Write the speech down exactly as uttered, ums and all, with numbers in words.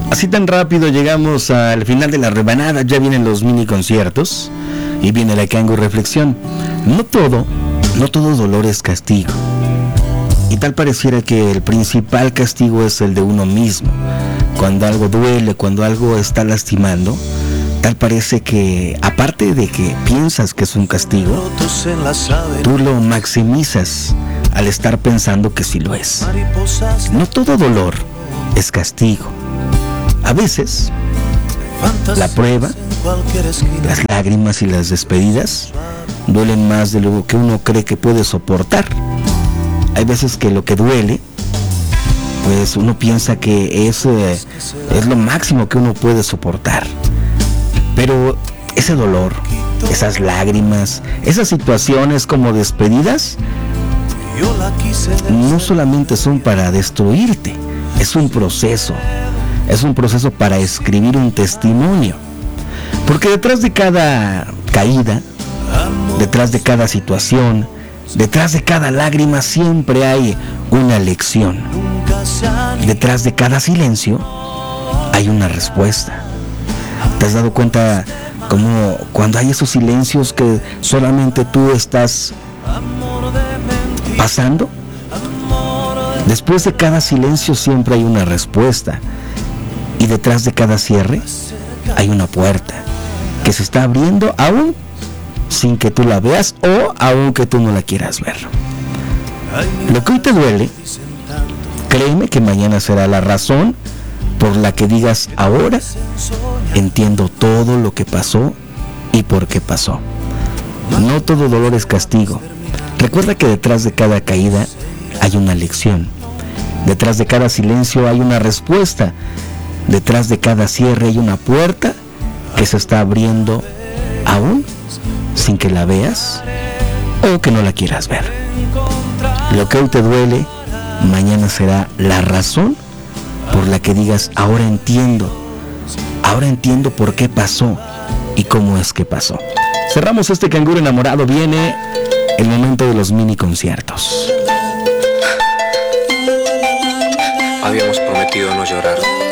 Así tan rápido llegamos al final de la rebanada. Ya vienen los mini conciertos y viene la Kangu Reflexión. No todo, no todo dolor es castigo. Y tal pareciera que el principal castigo es el de uno mismo. Cuando algo duele, cuando algo está lastimando, tal parece que, aparte de que piensas que es un castigo, tú lo maximizas al estar pensando que sí lo es. No todo dolor es castigo. A veces, la prueba, las lágrimas y las despedidas duelen más de lo que uno cree que puede soportar. Hay veces que lo que duele, pues uno piensa que es, eh, es lo máximo que uno puede soportar. Pero ese dolor, esas lágrimas, esas situaciones como despedidas, no solamente son para destruirte, es un proceso. Es un proceso para escribir un testimonio. Porque detrás de cada caída, detrás de cada situación, detrás de cada lágrima siempre hay una lección. Detrás de cada silencio hay una respuesta. ¿Te has dado cuenta cómo cuando hay esos silencios que solamente tú estás pasando? Después de cada silencio siempre hay una respuesta. Y detrás de cada cierre hay una puerta que se está abriendo aún sin que tú la veas o aún que tú no la quieras ver. Lo que hoy te duele, créeme que mañana será la razón por la que digas: ahora entiendo todo lo que pasó y por qué pasó. No todo dolor es castigo. Recuerda que detrás de cada caída hay una lección. Detrás de cada silencio hay una respuesta. Detrás de cada cierre hay una puerta que se está abriendo aún sin que la veas o que no la quieras ver. Lo que hoy te duele, mañana será la razón por la que digas: ahora entiendo, ahora entiendo por qué pasó y cómo es que pasó. Cerramos este Canguro Enamorado. Viene el momento de los mini conciertos. Habíamos prometido no llorar.